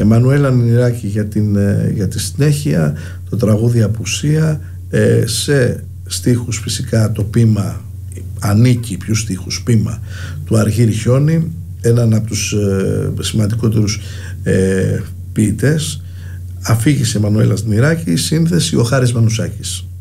Εμμανουέλα Νηράκη για τη συνέχεια, το τραγούδι Απουσία, σε στίχους φυσικά το ποίημα ανήκει, ποιους στίχους, ποίημα του Αργύρη Χιόνη, έναν από τους σημαντικότερους ποιητές. Αφήγηση Εμμανουέλας Νηράκη, σύνθεση ο Χάρης Μανουσάκης.